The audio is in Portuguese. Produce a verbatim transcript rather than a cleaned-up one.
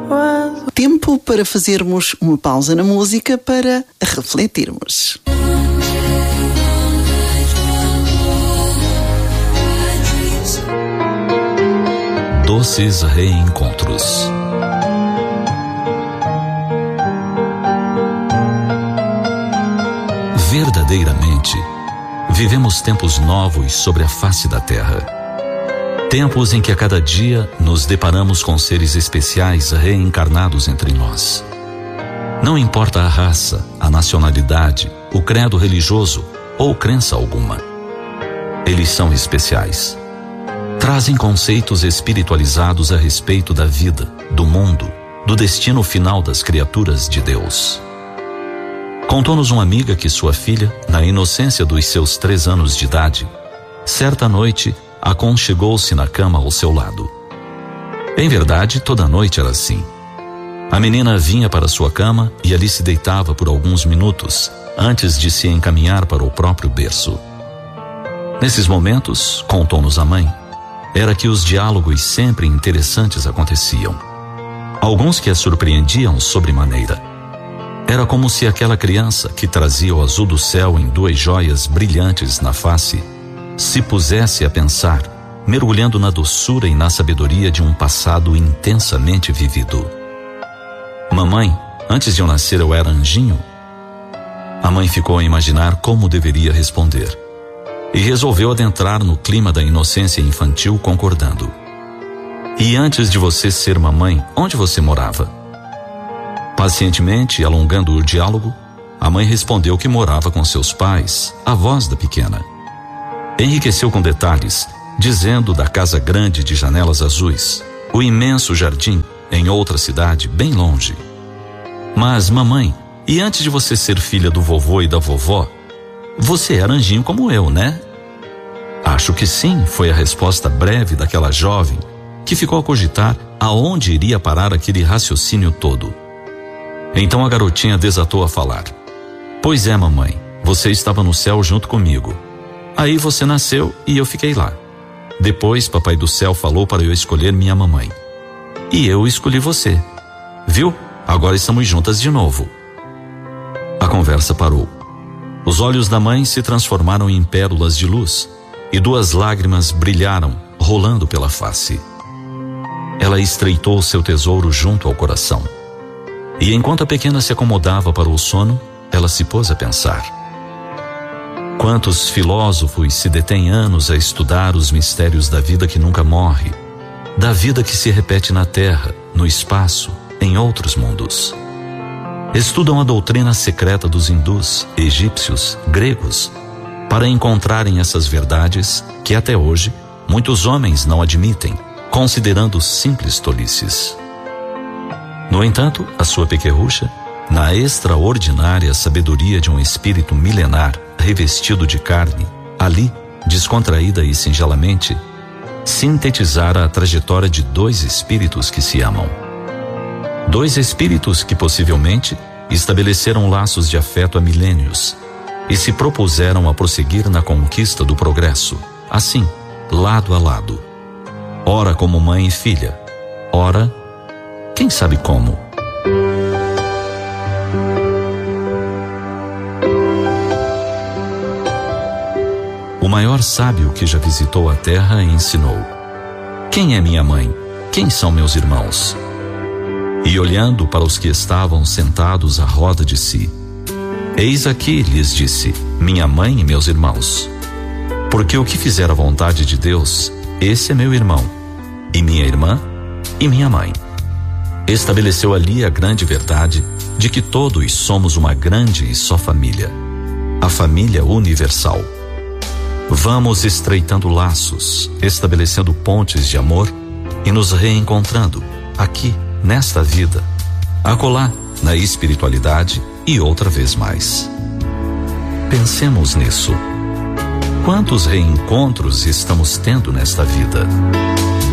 Tempo para fazermos uma pausa na música para refletirmos. Doces reencontros. Verdadeiramente, vivemos tempos novos sobre a face da terra. Tempos em que a cada dia nos deparamos com seres especiais reencarnados entre nós. Não importa a raça, a nacionalidade, o credo religioso ou crença alguma. Eles são especiais. Trazem conceitos espiritualizados a respeito da vida, do mundo, do destino final das criaturas de Deus. Contou-nos uma amiga que sua filha, na inocência dos seus três anos de idade, certa noite aconchegou-se na cama ao seu lado. Em verdade, toda noite era assim. A menina vinha para sua cama e ali se deitava por alguns minutos, antes de se encaminhar para o próprio berço. Nesses momentos, contou-nos a mãe, era que os diálogos sempre interessantes aconteciam. Alguns que a surpreendiam sobremaneira. Era como se aquela criança que trazia o azul do céu em duas joias brilhantes na face se pusesse a pensar, mergulhando na doçura e na sabedoria de um passado intensamente vivido. Mamãe, antes de eu nascer eu era anjinho? A mãe ficou a imaginar como deveria responder e resolveu adentrar no clima da inocência infantil concordando. E antes de você ser mamãe, onde você morava? Pacientemente, alongando o diálogo, a mãe respondeu que morava com seus pais, avós da pequena. Enriqueceu com detalhes, dizendo da casa grande de janelas azuis, o imenso jardim em outra cidade bem longe. Mas, mamãe, e antes de você ser filha do vovô e da vovó, você era anjinho como eu, né? Acho que sim, foi a resposta breve daquela jovem, que ficou a cogitar aonde iria parar aquele raciocínio todo. Então a garotinha desatou a falar. Pois é, mamãe, você estava no céu junto comigo. Aí você nasceu e eu fiquei lá. Depois papai do céu falou para eu escolher minha mamãe. E eu escolhi você. Viu? Agora estamos juntas de novo. A conversa parou. Os olhos da mãe se transformaram em pérolas de luz e duas lágrimas brilharam, rolando pela face. Ela estreitou seu tesouro junto ao coração. E enquanto a pequena se acomodava para o sono, ela se pôs a pensar. Quantos filósofos se detêm anos a estudar os mistérios da vida que nunca morre, da vida que se repete na terra, no espaço, em outros mundos. Estudam a doutrina secreta dos hindus, egípcios, gregos, para encontrarem essas verdades que até hoje muitos homens não admitem, considerando simples tolices. No entanto, a sua pequerrucha, na extraordinária sabedoria de um espírito milenar revestido de carne, ali, descontraída e singelamente, sintetizara a trajetória de dois espíritos que se amam. Dois espíritos que possivelmente estabeleceram laços de afeto há milênios e se propuseram a prosseguir na conquista do progresso, assim, lado a lado. Ora como mãe e filha, ora quem sabe como? O maior sábio que já visitou a terra ensinou: quem é minha mãe? Quem são meus irmãos? E olhando para os que estavam sentados à roda de si, eis aqui, lhes disse, minha mãe e meus irmãos. Porque o que fizer a vontade de Deus, esse é meu irmão, e minha irmã, e minha mãe. Estabeleceu ali a grande verdade de que todos somos uma grande e só família, a família universal. Vamos estreitando laços, estabelecendo pontes de amor e nos reencontrando aqui, nesta vida, acolá, na espiritualidade e outra vez mais. Pensemos nisso. Quantos reencontros estamos tendo nesta vida?